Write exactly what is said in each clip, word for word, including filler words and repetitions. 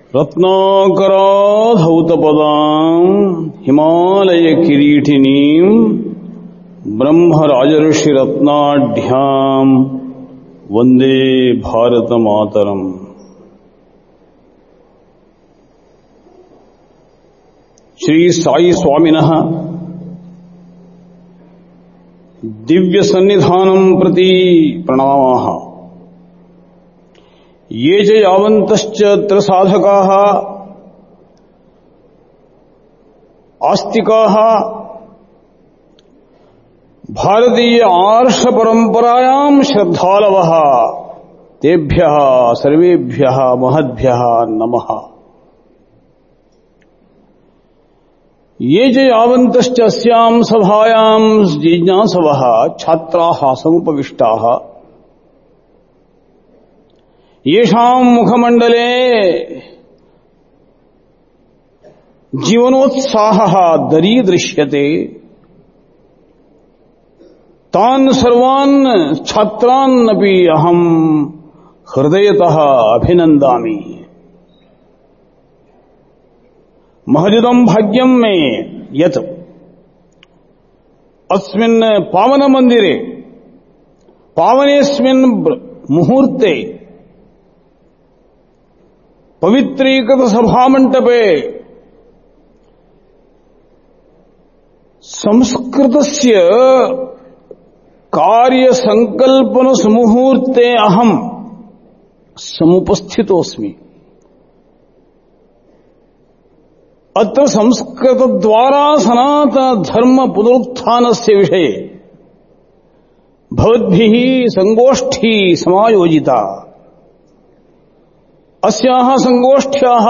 रत्नाकराधौतपदां हिमालयकिरीटिनीं ब्रह्मराजर्षिरत्नाढ्यां वन्दे भारतमातरम्। श्री साई स्वामिनः दिव्य सन्निधानं प्रति प्रणामाः। ये च यावन्तश्च अत्र साधकाः आस्तिकाः भारतीय आर्ष परंपरायां श्रद्धालवः तेभ्यः सर्वेभ्यः महद्भ्यः नमः। ये च यावन्तश्च अस्यां सभायां जिज्ञासवः छात्राः समुपविष्टाः येषां मुखमण्डले जीवनोत्साहः दरीदृश्यते तान् सर्वान् छात्रान् अपि अहं हृदयतः अभिनन्दामि। महदिदं भाग्यं मे यत् अस्मिन् पावन मंदिरे पावनेस्मिन् मुहूर्ते पवित्रीकृत सभामण्डपे संस्कृतस्य कार्यसंकल्पन सुमुहूर्ते अहं समुपस्थितोऽस्मि। अत्र संस्कृतद्वारा सनातन धर्म पुनरुत्थानस्य विषये भवद्भिः संगोष्ठी समायोजिता। अस्याः संगोष्ठ्याः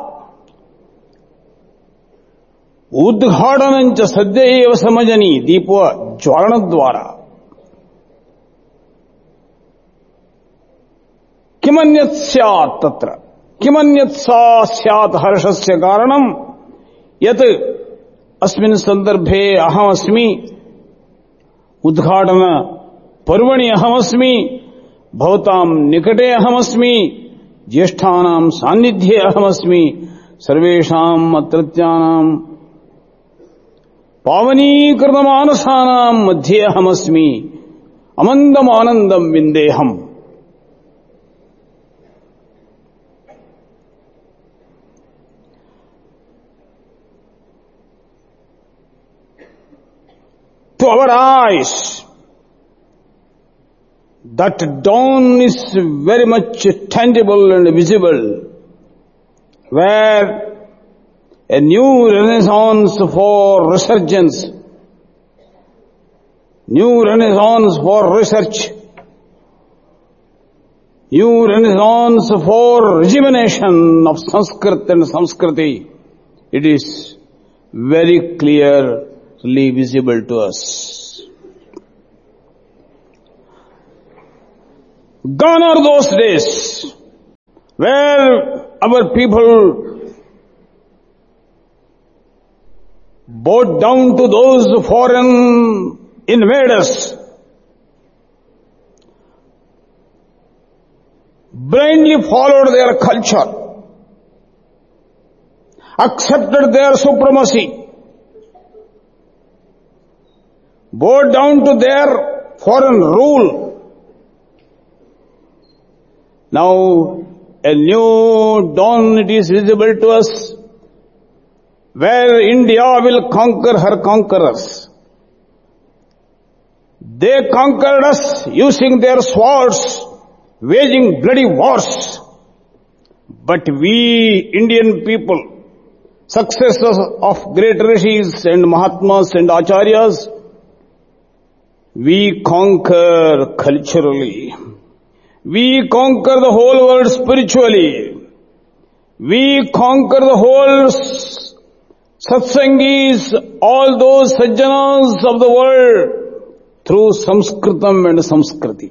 उद्घाटनं च सद्य एव समजनि दीपज्वालनद्वारा। किमन्यत् स्यात् तत्र किमन्यत् सा स्यात् हर्षस्य कारणं यत् अस्मिन् सन्दर्भे अहमस्मि, उद्घाटन पर्वणि अहमस्मि, भवतां निकटे अहमस्मि, ज्येष्ठानां सान्निध्ये अहमस्मि, सर्वेषाम् अत्रत्यानां पावनीकृतमानसानां मध्ये अहमस्मि, अमन्दमानन्दं विन्देहम्। To our eyes, that dawn is very much tangible and visible, where a new renaissance for resurgence, new renaissance for research, new renaissance for rejuvenation of Sanskrit and Samskriti, it is very clearly visible to us. Gone are those days where our people bowed down to those foreign invaders, blindly followed their culture, accepted their supremacy, bowed down to their foreign rule. Now a new dawn it is visible to us, where India will conquer her conquerors. They conquered us using their swords, waging bloody wars. But we Indian people, successors of great rishis and mahatmas and acharyas, we conquer culturally. We conquer the whole world spiritually. We conquer the whole satsangis, all those sajjanas of the world through Sanskritam and Samskriti.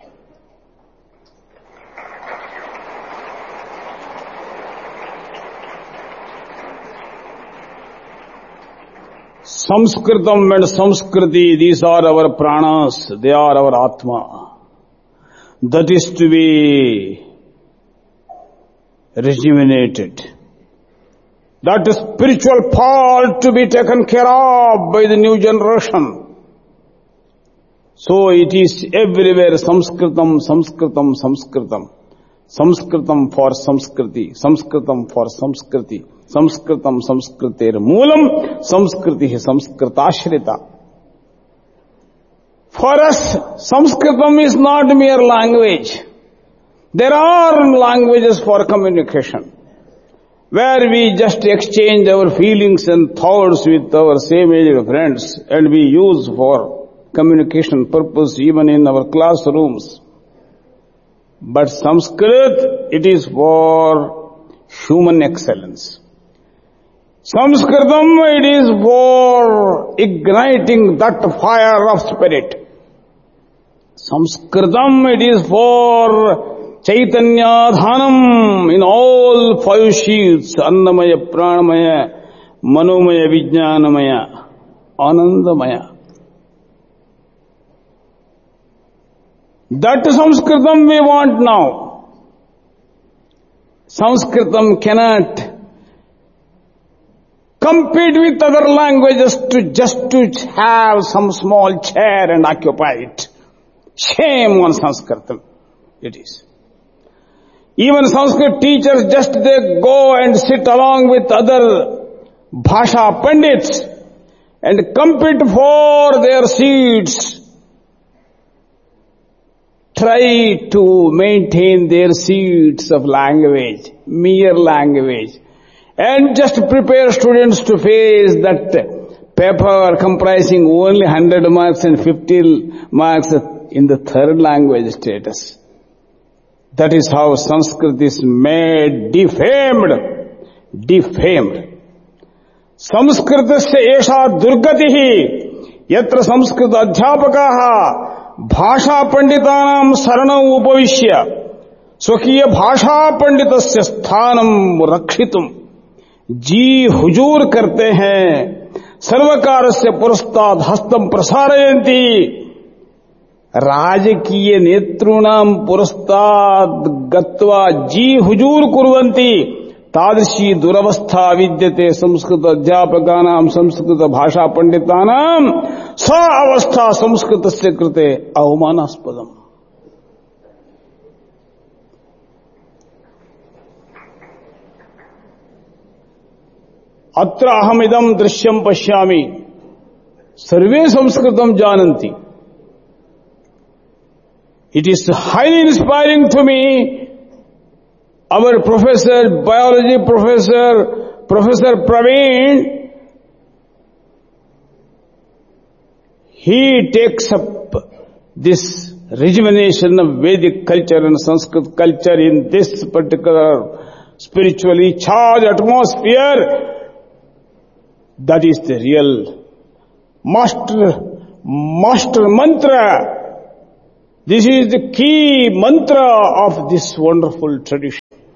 Sanskritam and Samskriti, these are our pranas, they are our Atma. That is to be rejuvenated. That spiritual part to be taken care of by the new generation. So it is everywhere Sanskritam, Sanskritam, Sanskritam. Sanskritam for Samskriti, Sanskritam for Samskriti, Sanskritam Samskritir Moolam, Samskriti Samskritashrita. For us, Sanskritam is not mere language. There are languages for communication, where we just exchange our feelings and thoughts with our same-aged friends, and we use for communication purpose even in our classrooms. But Sanskrit, it is for human excellence. Sanskritam, it is for igniting that fire of spirit. Sanskritam, it is for Chaitanya Dhanam in all five sheaths, Annamaya, Pranamaya, Manomaya, Vijnanamaya, Anandamaya. That Sanskritam we want now. Sanskritam cannot compete with other languages to just to have some small chair and occupy it. Shame on Sanskritam. It is. Even Sanskrit teachers just they go and sit along with other Bhasha Pandits and compete for their seats. Try to maintain their seats of language, mere language, and just prepare students to face that paper comprising only one hundred marks and fifty marks in the third language status. That is how Sanskrit is made, defamed, defamed. Sanskritasya esha durgatihi yatra Sanskrit adhyapakaha Bhasha Panditanam Saranam Upavishya Swakiya Bhasha Panditasya Sthanam Rakshitum Ji Hujur Karte Hain Sarvakarasya Purastad Hastam Prasarayanti Rajakiya Netrunam Purastad Gatva Ji Hujur Kurvanti Tadrishi Duravastha Vidyate Samskrita Adhyapakanam Samskrita Bhasha Panditanam Sa Avastha Samskritasya Krite Avmanaspadam. Atra ahamidam drishyam pashyami Sarve Samskritam jananti. It is highly inspiring to me. Our professor, biology professor, Professor Praveen, he takes up this rejuvenation of Vedic culture and Sanskrit culture in this particular spiritually charged atmosphere. That is the real master, master mantra. This is the key mantra of this wonderful tradition.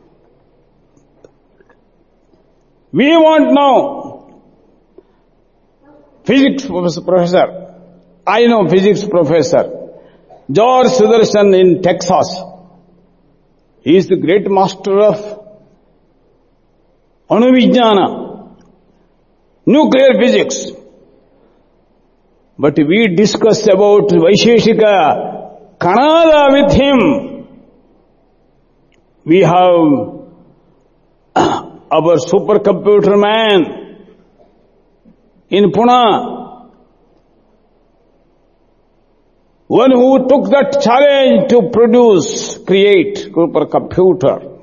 We want now physics professor. I know physics professor George Sudarshan in Texas. He is the great master of Anuvijnana, nuclear physics. But we discuss about Vaisheshika Kanada with him. We have our supercomputer man in Pune, one who took that challenge to produce, create supercomputer.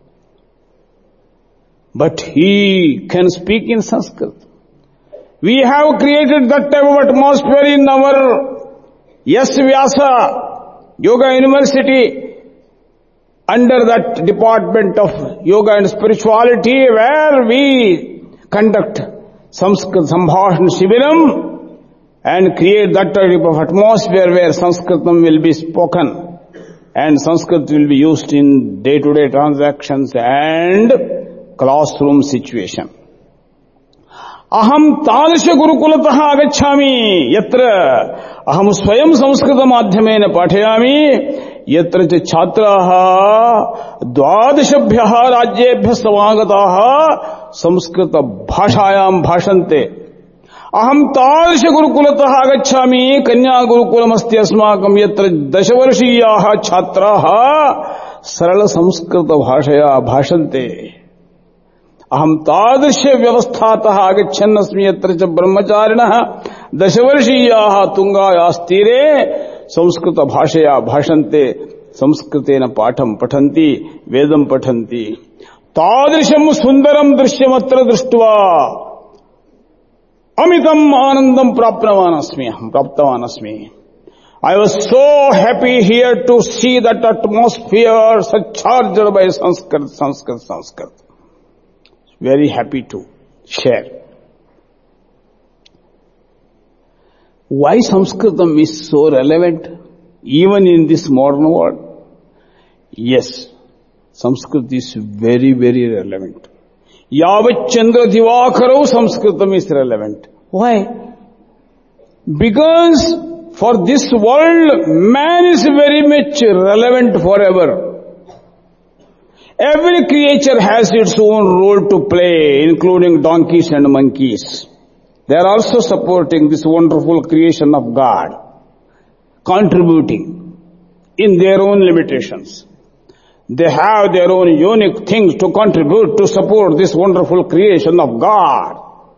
But he can speak in Sanskrit. We have created that type of atmosphere in our Yas Vyasa Yoga University, under that department of yoga and spirituality, where we conduct Sanskrit Sambhashana Shibiram and create that type of atmosphere where Sanskritam will be spoken and Sanskrit will be used in day-to-day transactions and classroom situation. Aham tadrisha gurukulatah agacchami yatra aham swayam Sanskritam madhyamena pathayami यत्र च छात्राः द्वादशभ्यः राज्येभ्यः समागताः संस्कृत भाषायां भाषन्ते। अहं तादृश गुरुकुलतः आगच्छामि, कन्या गुरुकुलमस्ति अस्माकं, यत्र दशवर्षीयाः छात्राः सरल संस्कृत भाषया भाषन्ते। अहं तादृश व्यवस्थातः आगच्छन् अस्मि, यत्र च ब्रह्मचारिणः दशवर्षीयाः तुङ्गायास्तीरे संस्कृत भाषया भाषन्ते, संस्कृतेन पाठं पठन्ति, वेदं पठन्ति। तादृशं सुन्दरं दृश्यमत्र दृष्ट्वा अमितम् आनन्दं प्राप्तवान् अस्मि अहं प्राप्तवान् अस्मि I was so happy here to see that atmosphere such charged by Sanskrit, Sanskrit, Sanskrit. Very happy to share. Why Sanskritam is so relevant even in this modern world? Yes, Sanskrit is very, very relevant. Yavat Chandra Divakarau Sanskritam is relevant. Why? Because for this world, man is very much relevant forever. Every creature has its own role to play, including donkeys and monkeys. They are also supporting this wonderful creation of God, contributing in their own limitations. They have their own unique things to contribute to support this wonderful creation of God.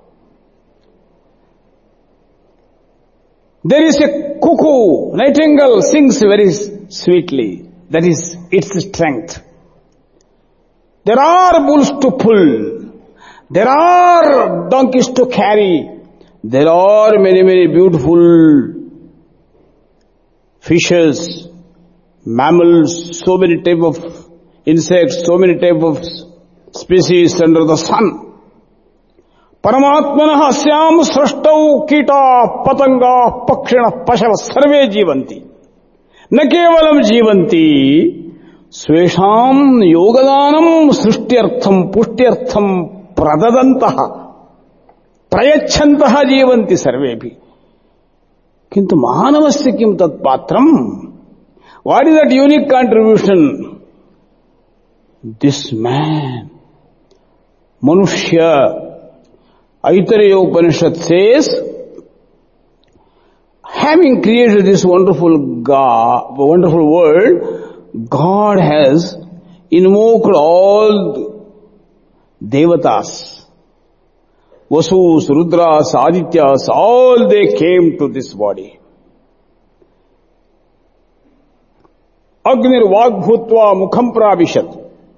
There is a cuckoo, nightingale sings very sweetly. That is its strength. There are bulls to pull. There are donkeys to carry. There are many, many beautiful fishes, mammals, so many types of insects, so many types of species under the sun. Paramatmanah asyam srashtau kita patanga pakshina pashava sarve jivanti. Na kevalam jivanti swesham yogadanam srishtyartham pushtyartham pradadantaha prayachantaha jivanti sarvebhi. Kintu mahanavasya kim tat patram? What is that unique contribution? This man, Manushya, Aitareya Upanishad says, having created this wonderful God, wonderful world, God has invoked all devatas, Vasus, Rudras, Adityas, all they came to this body. Agnir Vagbhutva Mukham Pravishat.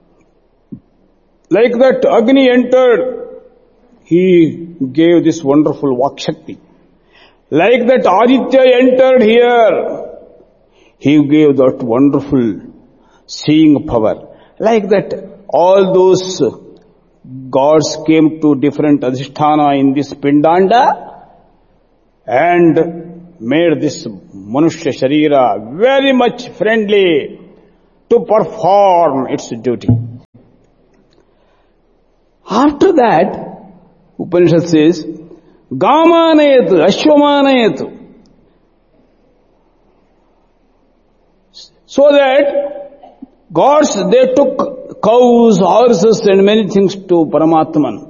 Like that Agni entered, he gave this wonderful Vakshakti. Like that Aditya entered here, he gave that wonderful seeing power. Like that all those gods came to different adhisthana in this Pindanda and made this Manushya Sharira very much friendly to perform its duty. After that, Upanishad says, Gamanayat, Ashwamanayat. So that gods, they took cows, horses and many things to Paramatman.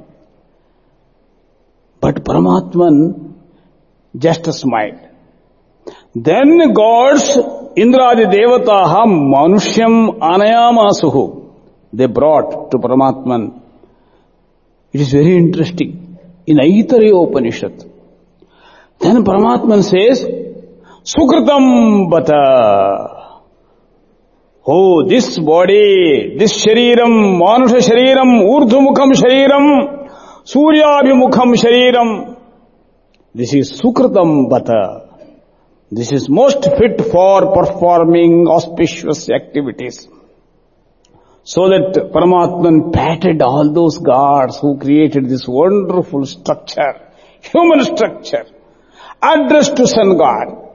But Paramatman just smiled. Then gods, Indradi Devataha, Manushyam Anayamasuhu, they brought to Paramatman. It is very interesting. In Aitareya Upanishad, then Paramatman says, Sukritam Bata. Oh, this body, this Shariram, Manusha Shariram, Urdhumukham Shariram, Suryabhimukham Shariram. This is Sukritam Bata. This is most fit for performing auspicious activities. So that Paramatman patted all those gods who created this wonderful structure, human structure, addressed to sun god.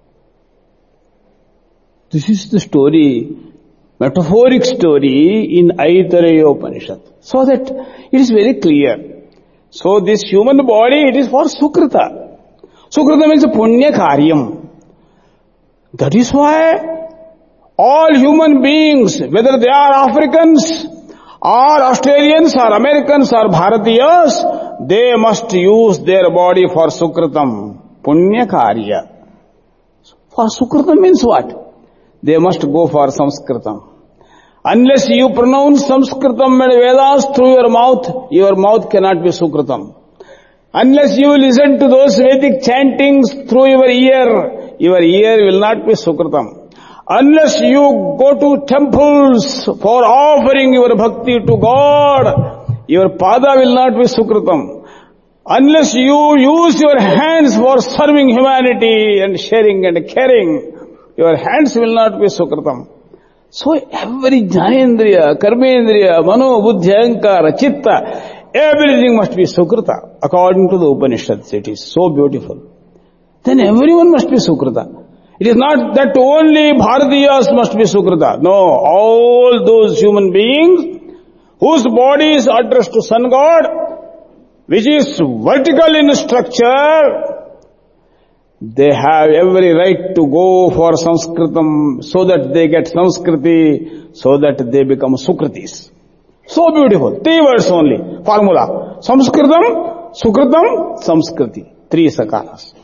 This is the story, metaphoric story in Aitareya Upanishad. So that it is very clear. So this human body, it is for Sukrita. Sukrita means Punya Karyam. That is why All human beings, whether they are Africans, or Australians, or Americans, or Bharatiyas, they must use their body for Sukritam, Punya Karya. For Sukritam means what? They must go for Sanskritam. Unless you pronounce Sanskritam and Vedas through your mouth, your mouth cannot be Sukritam. Unless you listen to those Vedic chantings through your ear, your ear will not be Sukritam. Unless you go to temples for offering your bhakti to God, your pada will not be Sukritam. Unless you use your hands for serving humanity and sharing and caring, your hands will not be Sukritam. So every Jnanendriya, Karmendriya, Mano, Buddhi, Ahankara, Chitta, everything must be Sukrita. According to the Upanishads, it is so beautiful. Then everyone must be Sukrita. It is not that only Bharatiyas must be Sukrita. No, all those human beings whose body is addressed to Sun God, which is vertical in structure, they have every right to go for Sanskritam so that they get Sanskriti, so that they become Sukritis. So beautiful. Three words only. Formula. Sanskritam, Sukritam, Samskriti. Three sakaras.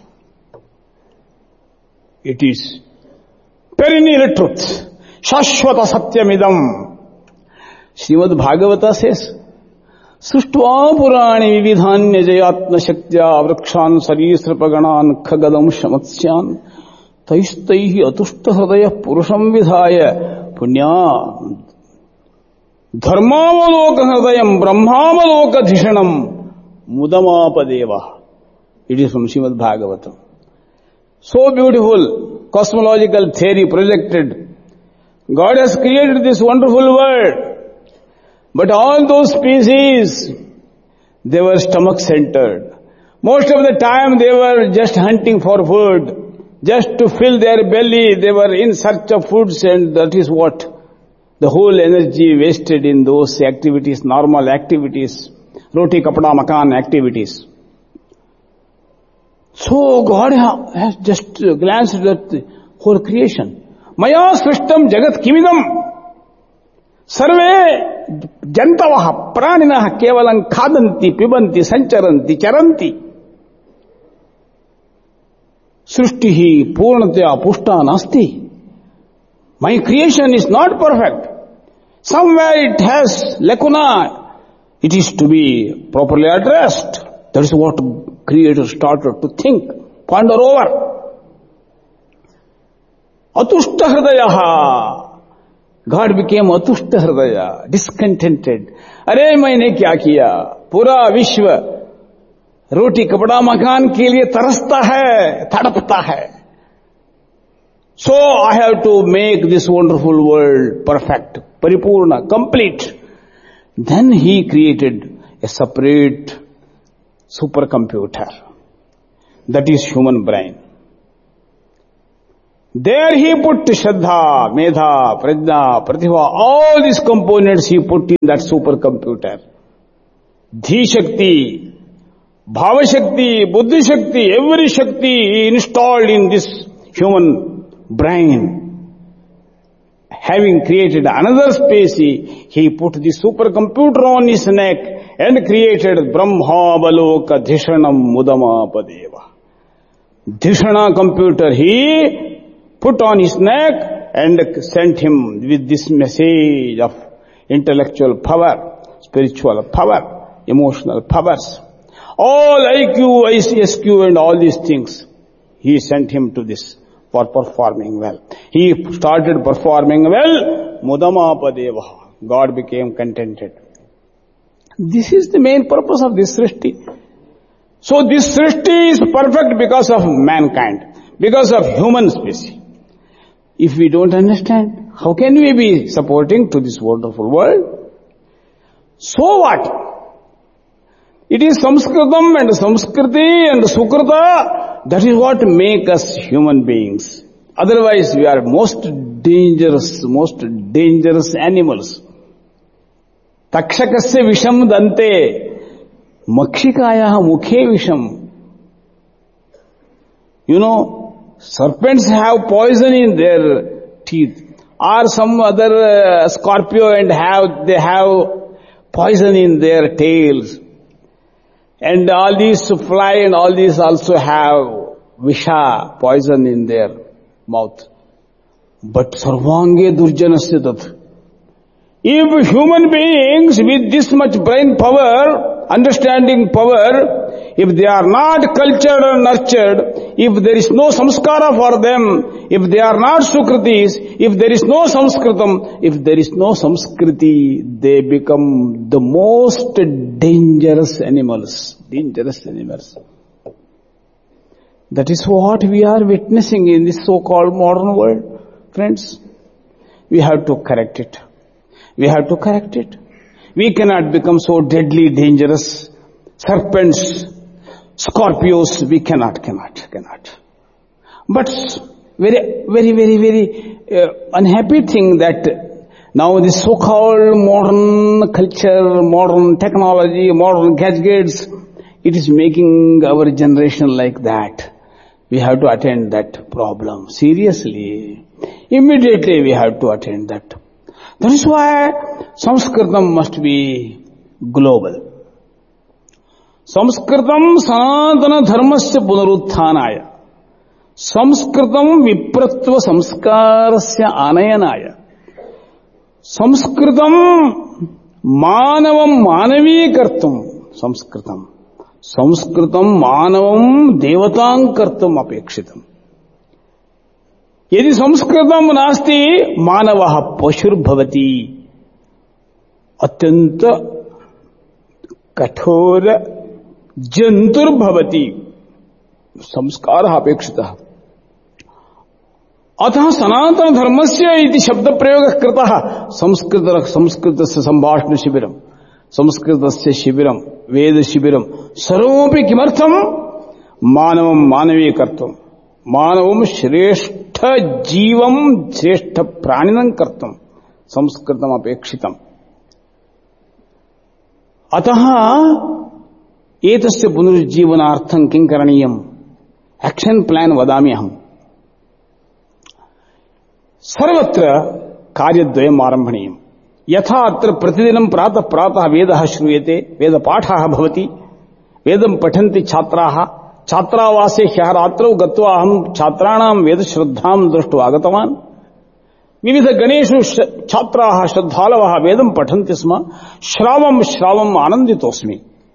It is perennial truth. Shashvata Satyamidam. Srimad Bhagavata says, Sushtva Purani Vividhanya Jayatna Shaktya Vrikshan Sarisrapaganan Khagadam Shamatsyan Taistaihi Atushta Hradaya Purusham Vidhaya Punya Dharmavaloka Hradayam Brahmavaloka Dhishanam Mudamapadeva. It is from Srimad Bhagavatam. So beautiful cosmological theory projected. God has created this wonderful world. But all those species, they were stomach-centered. Most of the time they were just hunting for food. Just to fill their belly, they were in search of foods, and that is what the whole energy wasted in those activities, normal activities, roti, kapda, makan activities. So God has just glanced at the whole creation. Maya srishtam jagat kimidam. Sarve jantavaha praninaha kevalam khadanti, pibanti, sancharanti, charanti. Srishtihi purnatya pushta nasti. My creation is not perfect. Somewhere it has lacuna. It is to be properly addressed. That is what Creator started to think, ponder over. Atushta hridayaha. God became atushta hridaya, discontented. Arey maine kya kiya? Pura Vishwa roti kapda makan ke liye tarasta hai, tadapta hai. So I have to make this wonderful world perfect, paripurna, complete. Then he created a separate supercomputer. That is human brain. There he put Shraddha, Medha, Prajna, Pratibha, all these components he put in that supercomputer. Dhi Shakti, Bhava Shakti, Buddhi Shakti, every Shakti he installed in this human brain. Having created another space, he, he put the supercomputer on his neck and created Brahma Baloka Dhishanam Mudama Padeva. Dhishana computer he put on his neck and sent him with this message of intellectual power, spiritual power, emotional powers. All I Q, I C S Q and all these things, he sent him to this for performing well. He started performing well, Mudama Padeva. God became contented. This is the main purpose of this Srishti. So this Srishti is perfect because of mankind, because of human species. If we don't understand, how can we be supporting to this wonderful world? So what? It is Samskritam and Samskriti and Sukrita. That is what make us human beings. Otherwise we are most dangerous, most dangerous animals. Takshakasya visham dante, makshikayaha mukhe visham. You know, serpents have poison in their teeth. or some other uh, scorpio and have, they have poison in their tails. And all these fly and all these also have visha, poison in their mouth. But sarvange durjanasya tat. If human beings with this much brain power, understanding power, if they are not cultured or nurtured, if there is no samskara for them, if they are not sukritis, if there is no samskritam, if there is no samskriti, they become the most dangerous animals. Dangerous animals. That is what we are witnessing in this so-called modern world, friends. We have to correct it. We have to correct it. We cannot become so deadly dangerous. Serpents, scorpios, we cannot, cannot, cannot. But very, very, very, very uh, unhappy thing that now this so-called modern culture, modern technology, modern gadgets, it is making our generation like that. We have to attend that problem seriously. Immediately we have to attend that. That is why Sanskritam must be global. Sanskritam sanatana dharmasya punaruthanaya. Sanskritam vipratva samskarasya anayanaya. Sanskritam manavam manavikartam. Sanskritam. Sanskritam manavam devatankartam apekshitam. यदि संस्कृतम नास्ति मानवः पशुर्भवति अत्यंत कठोर जंतुर्भवति संस्कारः अपेक्षितः अतः सनातन धर्मस्य इति शब्द प्रयोगः कृतः संस्कृत संस्कृतस्य संभाषण शिबिरम् संस्कृतस्य शिबिरम् वेद शिबिरम् सर्वमपि किमर्थम् मानवं मानवीकर्तुम् मानवं श्रेष्ठ जीवं श्रेष्ठ प्राणिनं कर्तुं संस्कृतम् अपेक्षितम् अतः एतस्य पुनरुज्जीवनार्थं किं करणीयम् एक्शन प्लान वदामि अहम् सर्वत्र कार्यद्वयम् आरम्भणीयम् यथा अत्र प्रतिदिनं प्रातः प्रातः वेदः श्रूयते वेदपाठः भवति वेदं पठन्ति छात्राः छात्रावासे ह्यः रात्रौ गत्वा अहम् छात्राणां वेदश्रद्धां दृष्ट्वा आगतवान् विविध गणेषु छात्राः श्रद्धालवः वेदं पठन्ति स्म श्रावं श्रावम् आनन्दितोऽस्मि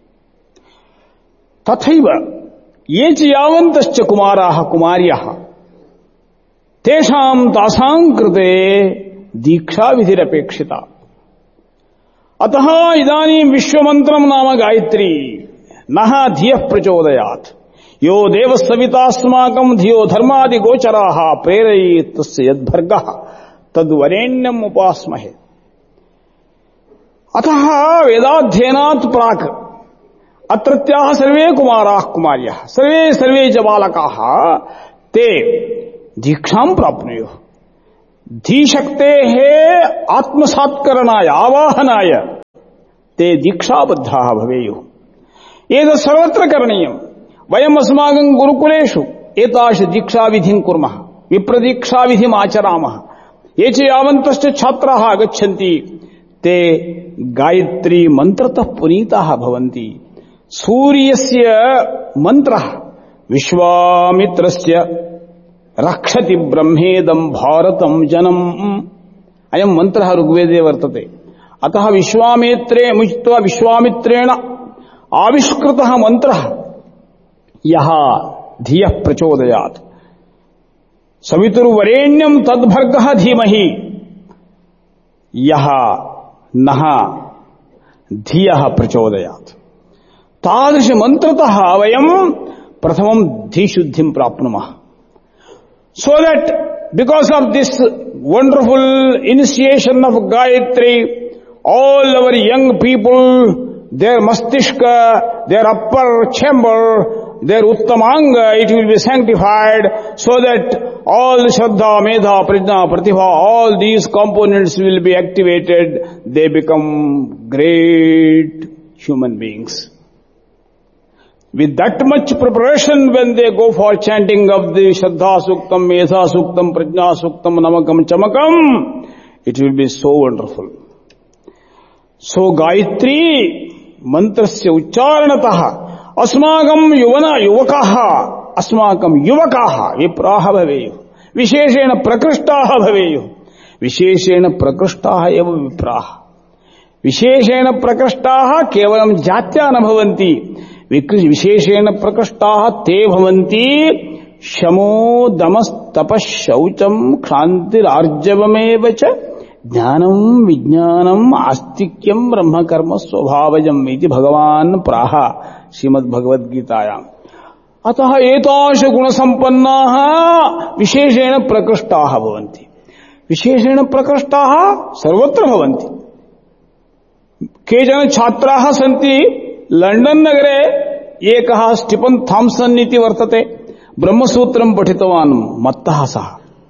तथैव ये च यावन्तश्च कुमाराः कुमार्यः तेषां तासां कृते दीक्षाविधिरपेक्षिता अतः इदानीं विश्वमन्त्रं नाम गायत्री नः धियः प्रचोदयात् यो देवस्सवितास्माकं धियो धर्मादिगोचराः प्रेरयेत् तस्य यद्भर्गः तद्वरेण्यम् उपास्महे अतः वेदाध्ययनात् प्राक् अत्रत्याः सर्वे कुमाराः कुमार्यः सर्वे सर्वे च बालकाः ते दीक्षां प्राप्नुयुः धीशक्तेः आत्मसात्करणाय आवाहनाय ते दीक्षाबद्धाः भवेयुः एतत् सर्वत्र करणीयम् वयम् अस्माकं गुरुकुलेषु एतादृश दीक्षाविधिं कुर्मः विप्रदीक्षाविधिम् आचरामः ये च यावन्तश्च छात्राः आगच्छन्ति ते गायत्री मन्त्रतः पुनीताः भवन्ति सूर्यस्य मन्त्रः विश्वामित्रस्य रक्षति ब्रह्मेदं भारतं जनम् अयं मन्त्रः ऋग्वेदे वर्तते अतः विश्वामित्रे मुक्त्वा विश्वामित्रेण आविष्कृतः मन्त्रः यः धियः प्रचोदयात् सवितुर्वरेण्यं तद्भर्गः धीमहि यः नः धियः प्रचोदयात् तादृश मन्त्रतः वयं प्रथमं धीशुद्धिं प्राप्नुमः so that because of this wonderful initiation of Gayatri all our young people their mastishka their upper chamber their uttamanga it will be sanctified so that all shraddha medha prajna pratibha all these components will be activated they become great human beings with that much preparation when they go for chanting of the Shraddha Suktam, Medha Suktam, Prajna Suktam, Namakam, Chamakam, it will be so wonderful. So Gayatri mantrasya ucharanatah asmagam yuvana yuvakaha asmakam yuvakaha vipraha bhaveyu visheshena prakrishtaha bhaveyu visheshena prakrishtaha eva vipraha visheshena prakrishtaha kevalam jatya na bhavanti विशेषेण प्रकृष्टाः ते भवन्ति शमो दमस् तपः शौचम् क्षान्तिरार्जवमेव च ज्ञानम् विज्ञानम् आस्तिक्यम् ब्रह्म कर्म स्वभावजम् इति भगवान् प्राह श्रीमद् भगवद गीतायाम्. अतः एतादृश गुणसम्पन्नाः विशेषेण प्रकृष्टाः भवन्ति. विशेषेण प्रकृष्टाः सर्वत्र भवन्ति. केचन छात्राः सन्ति लंडन नगरे एकः स्टीफन थॉम्सन इति वर्तते. ब्रह्मसूत्रं पठितवान् मत्तः सः.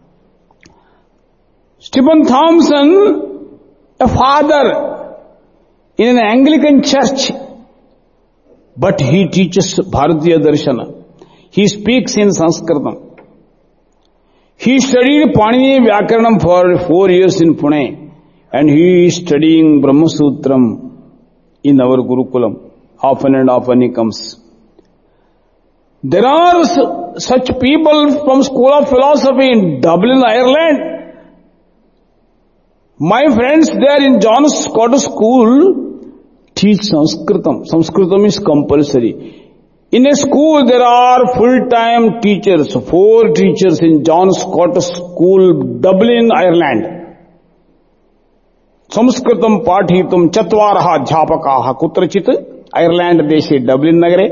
Stephen Thompson, a father in an Anglican church, but he teaches Bharatiya Darshana. He speaks in Sanskritam. He studied Panini Vyakaranam for four years in Pune, and he is studying Brahmasutram in our Gurukulam. Often and often he comes. There are such people from School of Philosophy in Dublin, Ireland. My friends there in John Scott School teach Sanskritam. Sanskritam is compulsory. In a school there are full-time teachers, four teachers in John Scott School, Dublin, Ireland. Sanskritam pathitum chatvaraha adhyapakaha kutrachit Ireland देशे Dublin नगरे.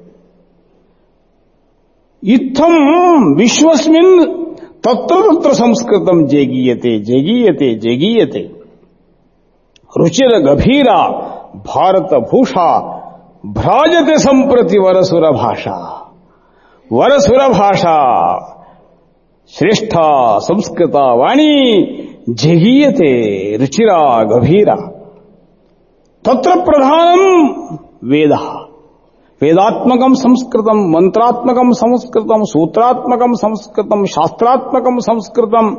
इत्थं विश्वस्मिन् तत्र तत्र संस्कृतं जेगीयते जेगीयते जेगीयते. रुचिर गभीरा भारत भूषा भ्राजते संप्रति वरसुर भाषा. वरसुर भाषा श्रेष्ठा संस्कृता वाणी जेगीयते रुचिरा गभीरा. तत्र प्रधानम वेदः. वेदात्मकं संस्कृतं, मंत्रात्मकं संस्कृतं, सूत्रात्मकं संस्कृतं, शास्त्रात्मकं संस्कृतं,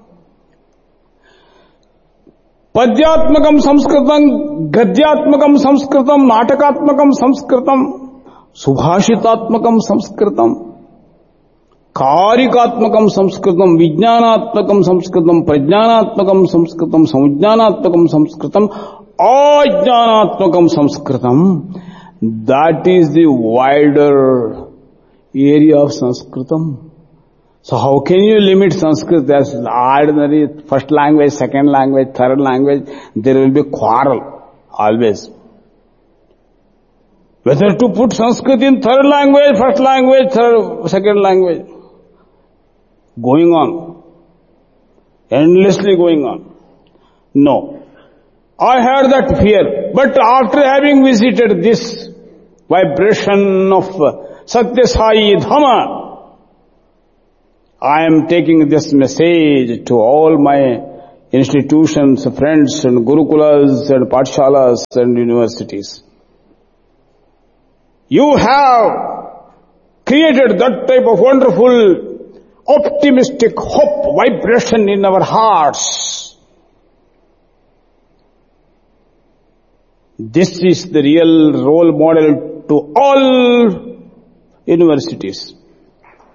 पद्यात्मकं संस्कृतं, गद्यात्मकं संस्कृतं, नाटकात्मकं संस्कृतं, सुभाषितात्मकं संस्कृतं, कारिकात्मकं संस्कृतं, विज्ञानात्मकं संस्कृतं, प्रज्ञानात्मकं संस्कृतं, संज्ञानात्मकं संस्कृतं, ajnanaatmakam sanskritam. That is the wider area of Sanskritam. So how can you limit Sanskrit as ordinary first language, second language, third language? There will be quarrel always. Whether to put Sanskrit in third language, first language, third, second language. Going on. Endlessly going on. No. I had that fear, but after having visited this vibration of Satya Sai Dhamma, I am taking this message to all my institutions, friends and gurukulas and pathshalas and universities. You have created that type of wonderful, optimistic hope vibration in our hearts. This is the real role model to all universities.